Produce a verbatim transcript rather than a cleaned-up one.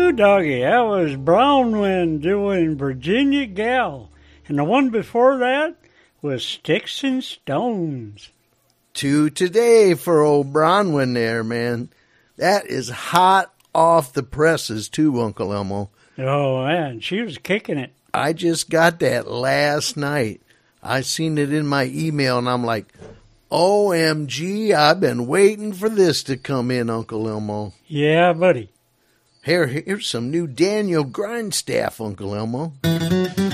two, doggy. That was Brownwind doing Virginia Gal. And the one before that was Sticks and Stones. Two today for old Bronwyn there, man. That is hot off the presses, too, Uncle Elmo. Oh, man, she was kicking it. I just got that last night. I seen it in my email, and I'm like, O M G, I've been waiting for this to come in, Uncle Elmo. Yeah, buddy. Here, here's some new Daniel Grindstaff, Uncle Elmo.